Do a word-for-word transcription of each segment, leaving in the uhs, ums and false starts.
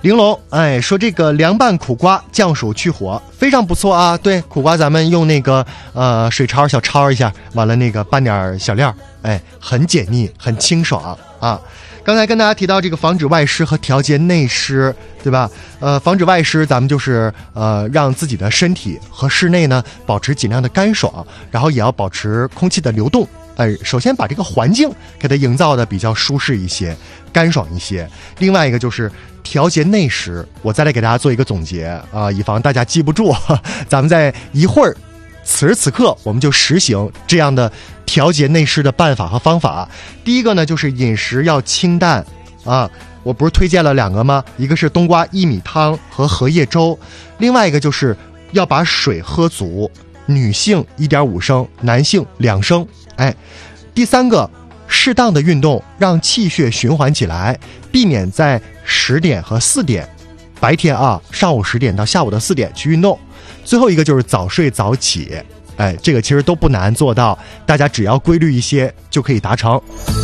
玲珑，哎，说这个凉拌苦瓜降暑去火非常不错啊。对，苦瓜咱们用那个呃水焯小焯一下，完了那个拌点小料，哎，很解腻，很清爽啊。刚才跟大家提到这个防止外湿和调节内湿，对吧？呃，防止外湿，咱们就是呃让自己的身体和室内呢保持尽量的干爽，然后也要保持空气的流动。呃，首先把这个环境给它营造的比较舒适一些，干爽一些。另外一个就是调节内湿，我再来给大家做一个总结啊、呃，以防大家记不住，咱们在一会儿。此时此刻我们就实行这样的调节内湿的办法和方法。第一个呢，就是饮食要清淡啊，我不是推荐了两个吗？一个是冬瓜薏米汤和荷叶粥，另外一个就是要把水喝足，女性 一点五 升，男性两升。哎，第三个，适当的运动，让气血循环起来，避免在十点和四点，白天啊，上午十点到下午的四点去运动。最后一个就是早睡早起，哎，这个其实都不难做到，大家只要规律一些就可以达成。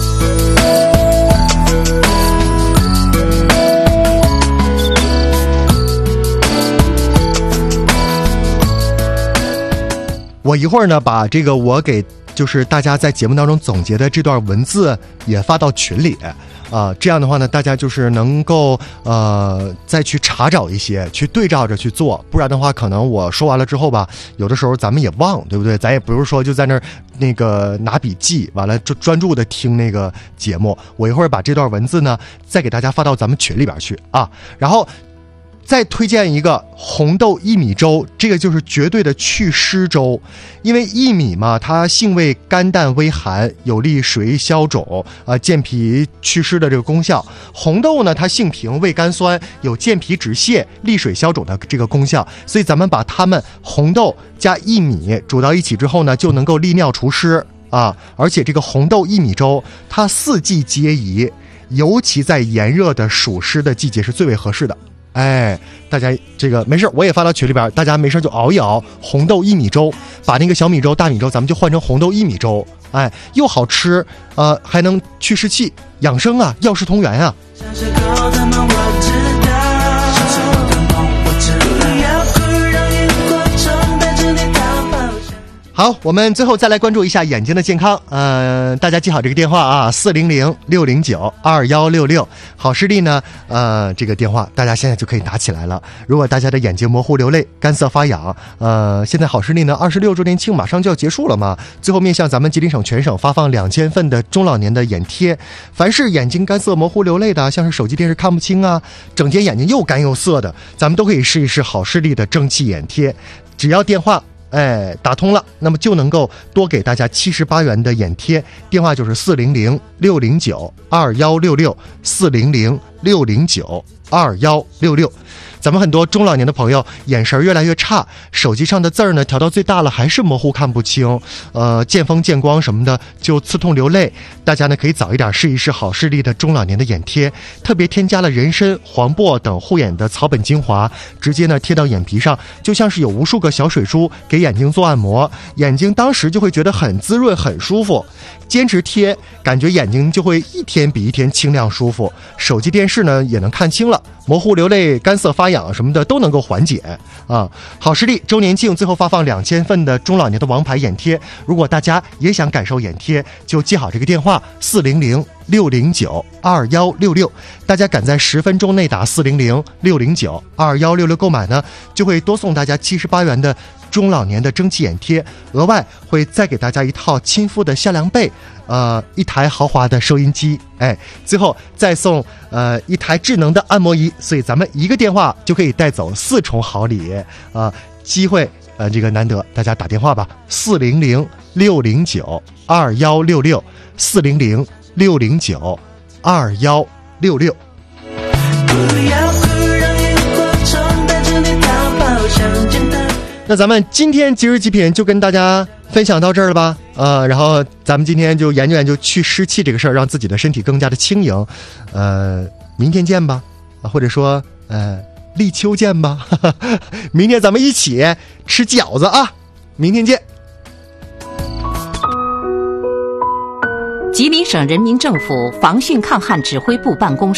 我一会儿呢把这个我给就是大家在节目当中总结的这段文字也发到群里啊、呃，这样的话呢，大家就是能够呃再去查找一些，去对照着去做，不然的话，可能我说完了之后吧，有的时候咱们也忘，对不对？咱也不是说就在那儿那个拿笔记，完了就专注的听那个节目。我一会儿把这段文字呢再给大家发到咱们群里边去啊，然后。再推荐一个红豆薏米粥，这个就是绝对的祛湿粥，因为薏米嘛，它性味甘淡微寒，有利水液消肿、呃健脾祛湿的这个功效。红豆呢，它性平味甘酸，有健脾止泻、利水消肿的这个功效，所以咱们把它们红豆加薏米煮到一起之后呢，就能够利尿除湿啊。而且这个红豆薏米粥，它四季皆宜，尤其在炎热的暑湿的季节是最为合适的。哎，大家这个没事，我也发到群里边，大家没事就熬一熬红豆薏米粥，把那个小米粥、大米粥，咱们就换成红豆薏米粥，哎，又好吃，呃，还能祛湿气、养生啊，药食同源啊。好，我们最后再来关注一下眼睛的健康。呃，大家记好这个电话啊，四零零六零九二幺六六。好视力呢，呃，这个电话大家现在就可以打起来了。如果大家的眼睛模糊流泪、干涩发痒，呃，现在好视力呢二十六周年庆马上就要结束了嘛，最后面向咱们吉林省全省发放两千份的中老年的眼贴。凡是眼睛干涩、模糊流泪的，像是手机电视看不清啊，整天眼睛又干又涩的，咱们都可以试一试好视力的正气眼贴。只要电话。哎，打通了，那么就能够多给大家七十八元的眼贴，电话就是四零零六零九二幺六六，四零零六零九二幺六六。咱们很多中老年的朋友眼神越来越差，手机上的字儿呢调到最大了还是模糊看不清，呃，见风见光什么的就刺痛流泪。大家呢可以早一点试一试好视力的中老年的眼贴，特别添加了人参、黄柏等护眼的草本精华，直接呢贴到眼皮上，就像是有无数个小水珠给眼睛做按摩，眼睛当时就会觉得很滋润、很舒服。坚持贴，感觉眼睛就会一天比一天清亮舒服。手机电视呢也能看清了，模糊流泪、干涩发痒什么的都能够缓解啊。好视力周年庆最后发放两千份的中老年的王牌眼贴，如果大家也想感受眼贴，就记好这个电话四零零六零九二幺六六。大家赶在十分钟内打四零零六零九二幺六六购买呢，就会多送大家七十八元的中老年的蒸汽眼贴，额外会再给大家一套亲肤的夏凉被，呃，一台豪华的收音机，哎，最后再送呃一台智能的按摩仪，所以咱们一个电话就可以带走四重好礼啊、呃！机会呃这个难得，大家打电话吧，四零零六零九二幺六六，四零零六零九二幺六六。那咱们今天即日极品就跟大家分享到这儿了吧？呃，然后咱们今天就研究研究去湿气这个事儿，让自己的身体更加的轻盈。呃，明天见吧，啊，或者说呃立秋见吧。明天咱们一起吃饺子啊！明天见。 吉林省人民政府防汛抗旱指挥部办公室。